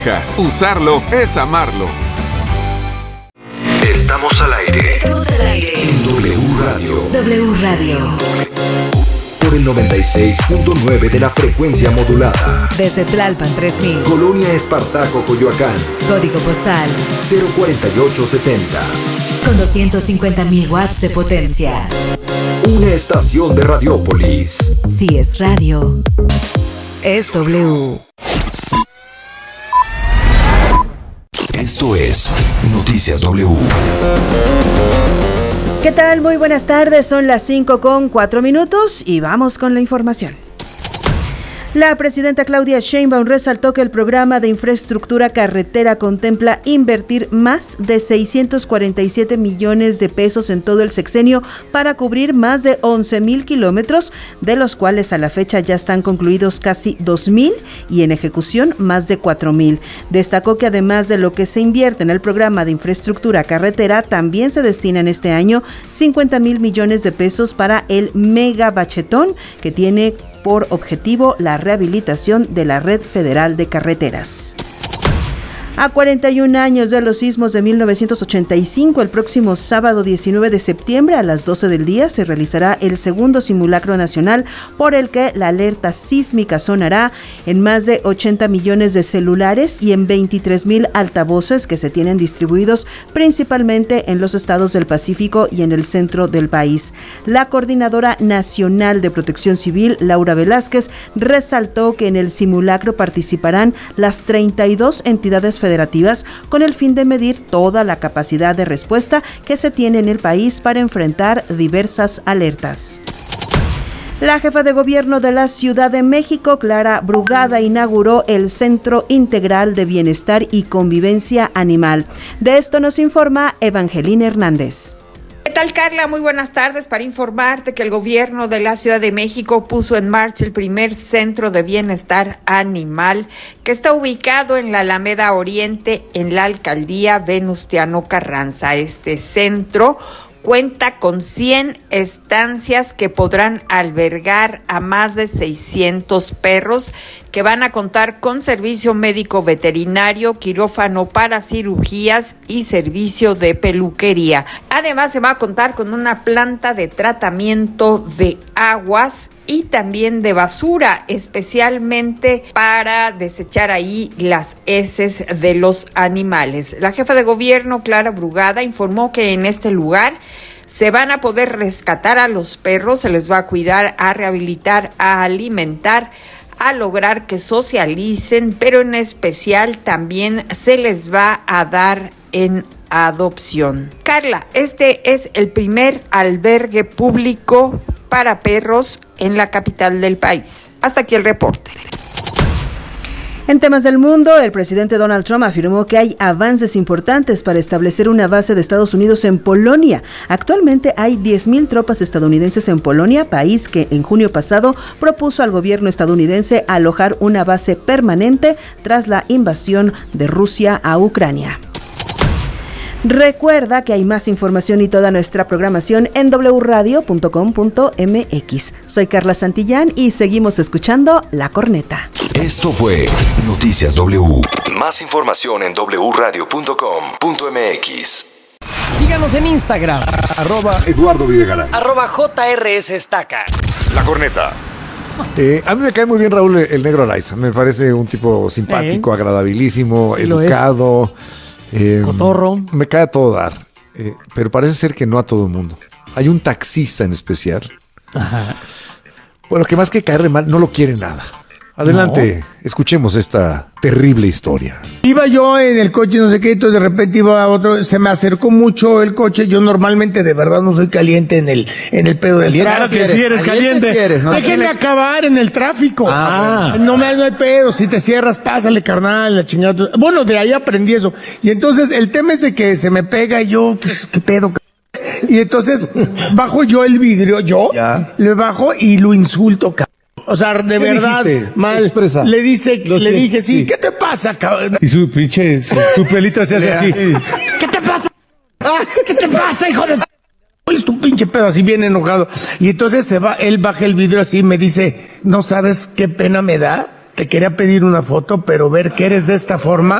Usarlo es amarlo. Estamos al aire. En W Radio. W Radio. Por el 96.9 de la frecuencia modulada. Desde Tlalpan 3000. Colonia Espartaco, Coyoacán. Código postal 04870. Con 250.000 watts de potencia. Una estación de Radiópolis. Si es radio, es W. Esto es Noticias W. ¿Qué tal? Muy buenas tardes, son las 5:04 y vamos con la información. La presidenta Claudia Sheinbaum resaltó que el programa de infraestructura carretera contempla invertir más de 647 millones de pesos en todo el sexenio para cubrir más de 11,000 kilómetros, de los cuales a la fecha ya están concluidos casi 2,000 y en ejecución más de 4,000. Destacó que además de lo que se invierte en el programa de infraestructura carretera, también se destinan este año 50,000 millones de pesos para el mega bachetón, que tiene por objetivo la rehabilitación de la red federal de carreteras. A 41 años de los sismos de 1985, el próximo sábado 19 de septiembre a las 12 del día se realizará el segundo simulacro nacional, por el que la alerta sísmica sonará en más de 80 millones de celulares y en 23,000 altavoces que se tienen distribuidos principalmente en los estados del Pacífico y en el centro del país. La Coordinadora Nacional de Protección Civil, Laura Velázquez, resaltó que en el simulacro participarán las 32 entidades federativas con el fin de medir toda la capacidad de respuesta que se tiene en el país para enfrentar diversas alertas. La jefa de gobierno de la Ciudad de México, Clara Brugada, inauguró el Centro Integral de Bienestar y Convivencia Animal. De esto nos informa Evangelina Hernández. ¿Qué tal, Carla? Muy buenas tardes. Para informarte que el gobierno de la Ciudad de México puso en marcha el primer centro de bienestar animal, que está ubicado en la Alameda Oriente, en la alcaldía Venustiano Carranza. Este centro cuenta con 100 estancias que podrán albergar a más de 600 perros, que van a contar con servicio médico veterinario, quirófano para cirugías y servicio de peluquería. Además, se va a contar con una planta de tratamiento de aguas y también de basura, especialmente para desechar ahí las heces de los animales. La jefa de gobierno, Clara Brugada, informó que en este lugar se van a poder rescatar a los perros, se les va a cuidar, a rehabilitar, a alimentar, a lograr que socialicen, pero en especial también se les va a dar en adopción. Carla, este es el primer albergue público para perros en la capital del país. Hasta aquí el reporte. En temas del mundo, el presidente Donald Trump afirmó que hay avances importantes para establecer una base de Estados Unidos en Polonia. Actualmente hay 10,000 tropas estadounidenses en Polonia, país que en junio pasado propuso al gobierno estadounidense alojar una base permanente tras la invasión de Rusia a Ucrania. Recuerda que hay más información y toda nuestra programación en wradio.com.mx. Soy Carla Santillán y seguimos escuchando La Corneta. Esto fue Noticias W. Más información en wradio.com.mx. Síganos en Instagram. @Eduardo Videgaray. @JRSestaca. La Corneta. A mí me cae muy bien Raúl el Negro Araiza. Me parece un tipo simpático, agradabilísimo, sí, educado. Cotorro. Me cae a todo dar. Pero parece ser que no a todo el mundo. Hay un taxista en especial. Ajá. Bueno, que más que caerle mal, no lo quiere nada. Adelante, escuchemos esta terrible historia. Iba yo en el coche, no sé qué, entonces de repente iba a otro, se me acercó mucho el coche. Yo normalmente de verdad no soy caliente en el pedo del tráfico. Claro que sí eres caliente. Sí eres, ¿no? Déjenme acabar en el tráfico. No hay pedo, si te cierras, pásale, carnal, la chingada. Bueno, de ahí aprendí eso. Y entonces el tema es de que se me pega y yo, ¿qué pedo? Y entonces bajo yo el vidrio, le bajo y lo insulto, cabrón. O sea, de verdad, dijiste? mal. Expresa. Le dije, sí, ¿qué te pasa, cabrón? Y su pinche, su pelita se hace así. ¿Qué te pasa? ¿Qué te pasa, hijo de...? ¿Cuál es tu pinche pedo? Así bien enojado. Y entonces él baja el vidrio así y me dice, ¿no sabes qué pena me da? te quería pedir una foto, pero ver que eres de esta forma,